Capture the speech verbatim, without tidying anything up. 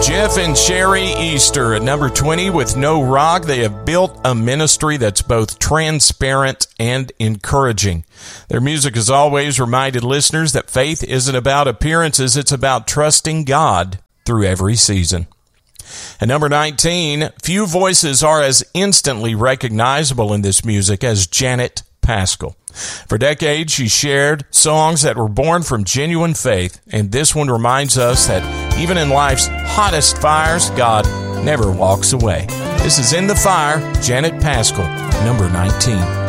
Jeff and Sherry Easter at number twenty with No Rock. They have built a ministry that's both transparent and encouraging. Their music has always reminded listeners that faith isn't about appearances, it's about trusting God through every season. At number nineteen, few voices are as instantly recognizable in this music as Janet Paschal. For decades, she shared songs that were born from genuine faith, and this one reminds us that even in life's hottest fires, God never walks away. This is In the Fire, Janet Paschal, number nineteen.